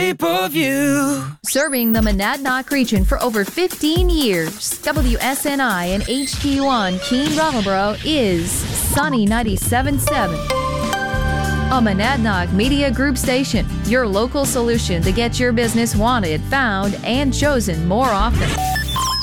pay-per-view. Serving the Monadnock region for over 15 years, WSNI and HD1 Keene Brattleboro is Sunny 97.7. A Monadnock Media Group station, your local solution to get your business wanted, found, and chosen more often.